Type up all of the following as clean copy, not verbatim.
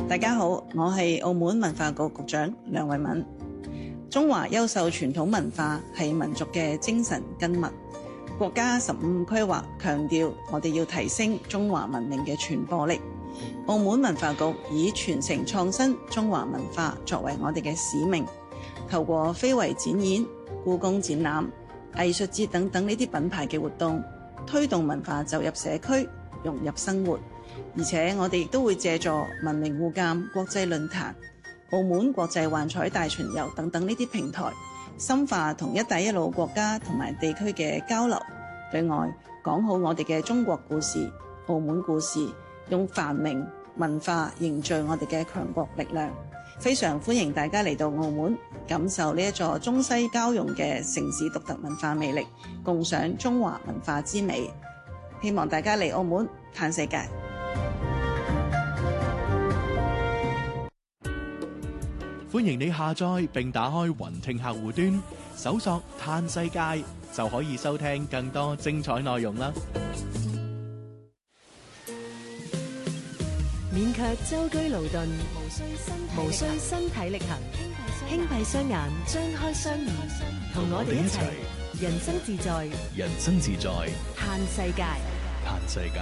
大家好，我係澳門文化局局長梁慧敏。中華優秀傳統文化係民族嘅精神根脈。國家15規劃強調，我哋要提升中華文明嘅傳播力。澳門文化局以傳承創新中華文化作為我哋嘅使命，透過非遺展演、故宮展覽、藝術節等等呢啲品牌嘅活動，推動文化走入社區，融入生活。而且我哋亦都會借助文明互鑒國際論壇、澳門國際幻彩大巡遊等等呢啲平台，深化同一帶一路國家同埋地區嘅交流，對外講好我哋嘅中國故事、澳門故事，用繁榮文化凝聚我哋嘅強國力量。非常歡迎大家嚟到澳門，感受呢一座中西交融嘅城市獨特文化魅力，共賞中華文化之美。希望大家嚟澳門嘆世界。 歡迎你下載並打開雲聽客戶端，搜索嘆世界就可以收聽更多精彩內容啦。 勉強舟車勞頓，無需身體力行，輕閉雙眼，張開雙耳，同我哋一齊人生自在， 人生自在， 嘆世界， 嘆世界。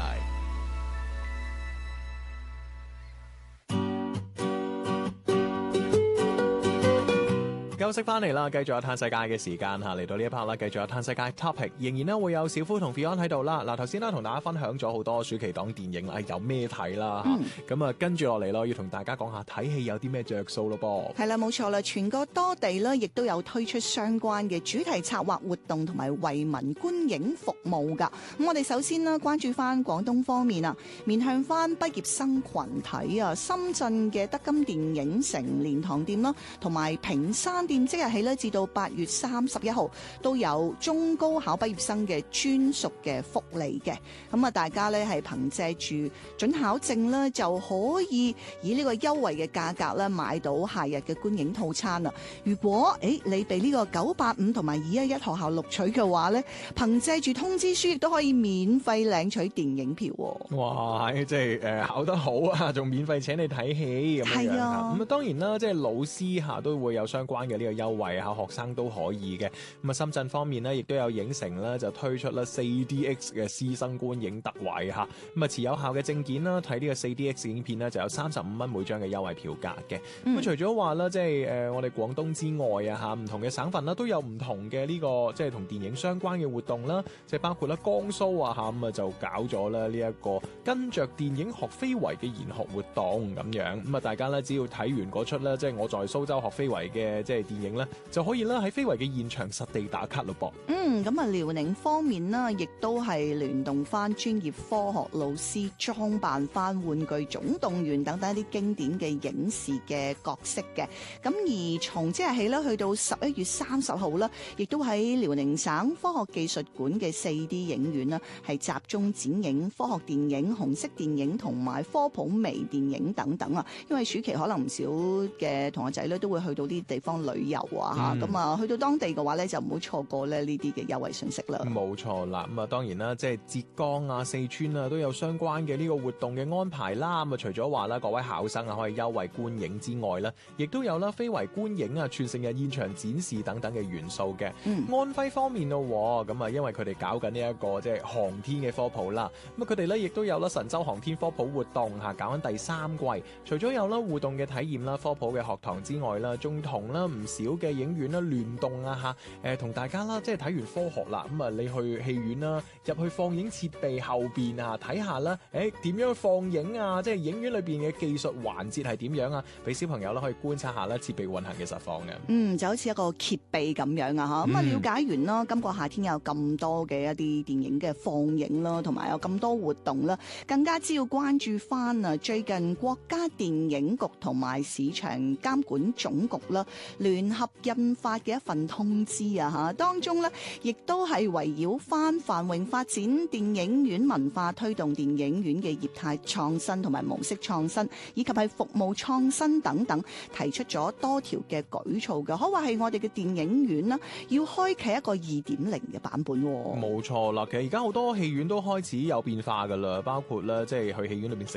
休息翻嚟啦，繼續有嘆世界嘅時間嚇，嚟到呢一 part 啦，繼續有嘆世界 topic， 仍然咧會有小夫同 Fion 喺度啦。嗱，頭先咧同大家分享咗好多暑期檔電影啦，有咩睇啦嚇，咁啊跟住落嚟咯，要同大家講下睇戲有啲咩着數咯噃。 係啦，冇錯啦，全國多地咧亦都有推出相關嘅主題策劃活動同埋惠民觀影服務㗎。咁我哋首先呢關注翻廣東方面啊，面向翻畢業生群體啊，深圳嘅德金電影城蓮塘店啦，同埋坪山店即日起咧至到8月31號都有中高考畢業生嘅專屬嘅福利嘅。咁啊，大家咧係憑借住准考證咧就可以以呢個優惠嘅價格咧買到夏日嘅觀影套餐啦。如果你被呢個985同埋211學校錄取嘅話咧，憑借住通知書亦都可以免費領取電影票喎。 哇！即係考得好啊，仲免費請你睇戲咁樣。係啊，咁啊當然啦，即係老師都會有相關嘅呢個優惠嚇，學生都可以嘅。咁啊，深圳方面呢，亦都有影城咧就推出啦 4DX 嘅師生觀影特惠嚇。咁啊，持有效嘅證件啦，睇呢個 4DX 影片呢，就有35蚊每張嘅優惠票價嘅。咁除咗話啦，即係我哋廣東之外啊嚇，唔同嘅省份啦都有唔同嘅呢個即係同電影相關嘅活動啦，即係包括啦江蘇啊嚇，咁啊就搞咗啦呢一個跟着電影學非遺嘅研學活動咁樣。咁啊，大家咧只要睇完嗰出咧，即係我在蘇州學非遺嘅即係電影咧，就可以啦喺非遺嘅現場實地打卡咯噃。 咁啊，遼寧方面呢，亦都係聯動翻專業科學老師裝扮翻玩具總動員等等一啲經典嘅影視嘅角色嘅。咁而從即日起咧，去到11月30號啦，亦都喺遼寧省科學技術館嘅 4D 影院啦，係集中展映科學電影、紅色電影同埋科普微電影等等啊。因為暑期可能唔少嘅同學仔咧都會去到啲地方旅遊啊嚇，咁啊去到當地嘅話咧就唔好錯過咧呢啲嘅優惠信息啦。 冇錯啦，咁啊當然啦，即係浙江啊、四川啊都有相關嘅呢個活動嘅安排啦。咁啊除咗話啦，各位考生啊可以優惠觀影之外啦，亦都有啦非遺觀影啊、全城嘅現場展示等等嘅元素嘅。安徽方面咯，咁啊因為佢哋搞緊呢一個即係航天嘅科普啦，咁啊佢哋咧亦都有啦神舟航天科普活動嚇，搞緊第3季。除咗有啦互動嘅體驗啦、科普嘅學堂之外啦，仲同啦唔少嘅影院啦聯動啊嚇，同大家啦即係睇完科學啦，咁啊你去戲院啦，入去放映設備後邊啊睇下啦，點樣放映啊，即係影院裏邊嘅技術環節係點樣啊，俾小朋友啦可以觀察下啦設備運行嘅實況嘅。 就好似一個揭秘咁樣啊嚇，咁啊了解完啦，今個夏天有咁多嘅一啲電影嘅放映啦，同埋有咁多活動啦，更加只要關注翻啊最近國家電影局同埋市場監管總局啦聯合印發嘅一份通知啊嚇，當中咧亦都係圍繞翻繁榮發展電影院文化，推動電影院嘅業態創新同埋模式創新，以及係服務創新等等，提出咗多條嘅舉措嘅，可話係我哋嘅電影院啦，要開啟一個2.0嘅版本。 冇錯啦，其實而家好多戲院都開始有變化噶啦，包括咧即係去戲院裏邊食